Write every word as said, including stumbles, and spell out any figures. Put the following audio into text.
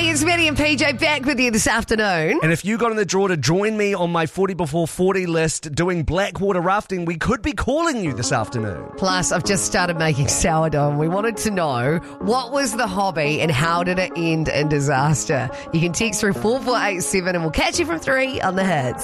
Hey, it's Maddie and P J back with you this afternoon. And if you got in the draw to join me on my forty before forty list doing Blackwater rafting, we could be calling you this afternoon. Plus, I've just started making sourdough and we wanted to know what was the hobby and how did it end in disaster. You can text through four four eight seven and we'll catch you from three on the hits.